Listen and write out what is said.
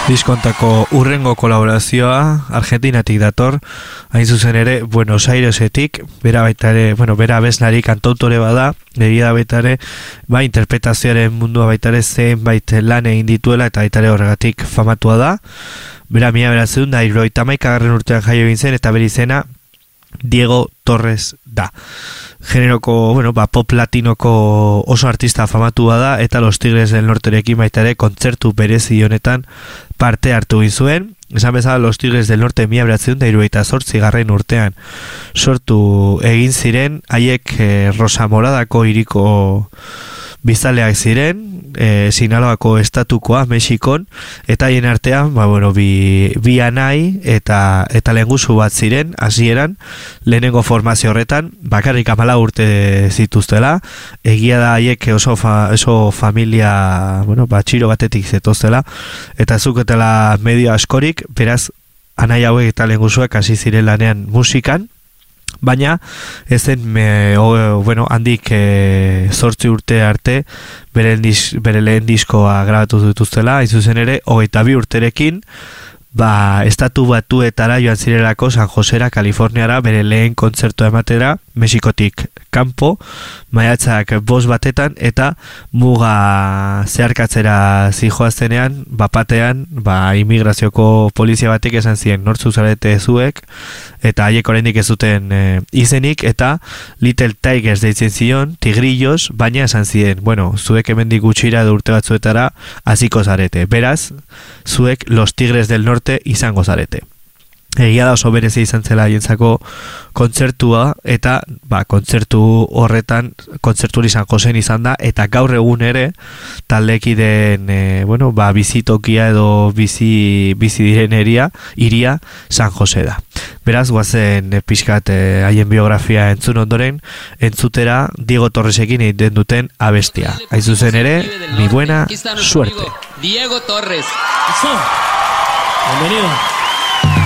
Diskontako urrengo kolaborazioa Argentinatik dator, hain zuzen ere Buenos Airesetik, bera baita ere, bera abeslari kantautore bada, egia da baita ere, interpretazioaren mundua baita ere zenbait lan egin dituela eta baita ere horregatik famatua da. Bera 1971 urtean jaio egin zen eta bere izena Diego Torres da. Generoko, pop latinoko oso artista famatua da eta Los Tigres del Norterekin baita ere kontzertu berezi honetan parte hartu egin zuen. Esan bezala Los Tigres del Norte 1978 urtean sortu egin ziren, haiek Rosa Moradako hiriko bizaleak ziren, Sinaloako estatukoa, Mexikon, eta haien artean, bi anai eta lehengusu bat ziren, hasieran, lehenengo formazio horretan, bakarrik 14 urte zituztela, egia da haiek oso familia, txiro batetik zetozela, eta zuketela medio askorik, beraz, anai hauek eta lehengusuak hasi ziren lanean musikan, baina ez zen handik 8 urte arte bere lehen diskoa grabatu dituztela, hain zuzen ere 22 urterekin estatu batuetara joan zirelako San Josera, Kaliforniara bere lehen kontzertua ematera, Mexikotik kanpo, maiatzak 5 batetan eta muga zeharkatzera zijoaztenean, bapatean, imigrazioko polizia batek esan ziren nortzu zarete zuek, eta haiek oraindik ez zuten izenik, eta Little Tigers deitzen zion, tigrillos, baina esan ziren, zuek hemendik gutxira edo urte batzuetara hasiko zarete. Beraz, zuek Los Tigres del Norte izango zarete. Egia da oso berezi izan zela haientzako kontzertua, eta kontzertu horretan kontzerturi San Josen izan da, eta gaur egun ere taldekideen bizitokia edo bizi diren hiria San Jose da. Beraz, guazen pixkat haien biografia entzun ondoren, entzutera Diego Torresekin egiten duten abestia. Hain zuzen ere, mi buena suerte. Diego Torres. Bienvenido.